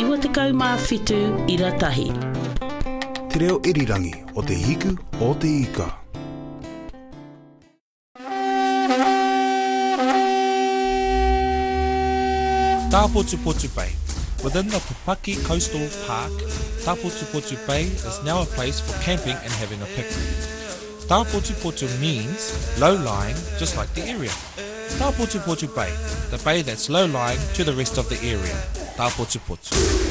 95 Iratahi. Te reo irirangi o te hiku o te ika. Taputuputu Bay. Within the Pupaki Coastal Park, Taputuputu Bay is now a place for camping and having a picnic. Taputuputu means low-lying, just like the area. Taputuputu Bay, the bay that's low-lying to the rest of the area. Taputuputu.